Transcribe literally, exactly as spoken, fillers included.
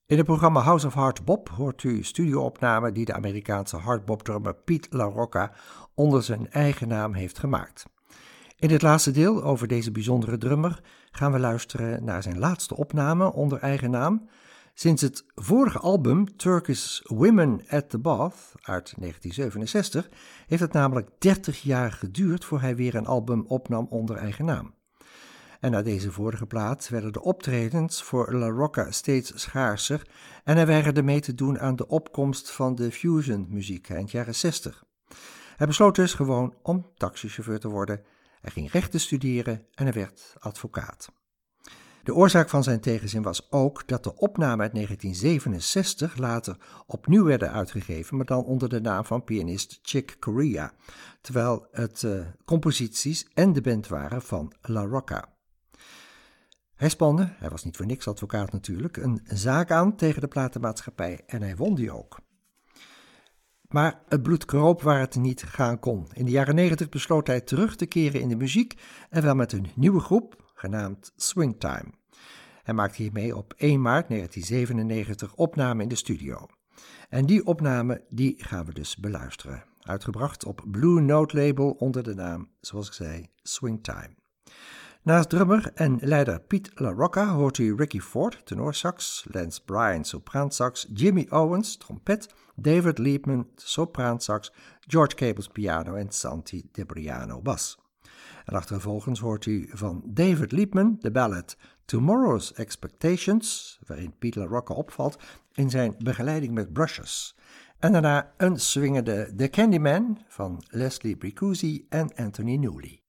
In het programma House of Hard Bop hoort u studioopnamen die de Amerikaanse hardbop-drummer Pete LaRocca onder zijn eigen naam heeft gemaakt. In het laatste deel over deze bijzondere drummer gaan we luisteren naar zijn laatste opname onder eigen naam. Sinds het vorige album Turkish Women at the Bath uit negentien zevenenzestig heeft het namelijk dertig jaar geduurd voor hij weer een album opnam onder eigen naam. En na deze vorige plaat werden de optredens voor LaRocca steeds schaarser en hij weigerde mee te doen aan de opkomst van de fusionmuziek eind jaren zestig. Hij besloot dus gewoon om taxichauffeur te worden. Hij ging rechten studeren en hij werd advocaat. De oorzaak van zijn tegenzin was ook dat de opnamen uit negentien zevenenzestig later opnieuw werden uitgegeven, maar dan onder de naam van pianist Chick Corea, terwijl het uh, composities en de band waren van LaRocca. Hij spande, hij was niet voor niks advocaat natuurlijk, een zaak aan tegen de platenmaatschappij en hij won die ook. Maar het bloed kroop waar het niet gaan kon. In de jaren negentig besloot hij terug te keren in de muziek en wel met een nieuwe groep, genaamd Swingtime. Hij maakte hiermee op één maart negentien zevenennegentig opname in de studio. En die opname die gaan we dus beluisteren. Uitgebracht op Blue Note label onder de naam, zoals ik zei, Swingtime. Naast drummer en leider Pete LaRocca hoort u Ricky Ford, tenorsax, Lance Bryan, sopraansax, Jimmy Owens, trompet, David Liebman, sopraansax, George Cables, piano en Santi Debriano, bas. En achtervolgens hoort u van David Liebman de ballad Tomorrow's Expectations, waarin Pete LaRocca opvalt in zijn begeleiding met brushes. En daarna een swingende The Candyman van Leslie Bricusi en Anthony Newley.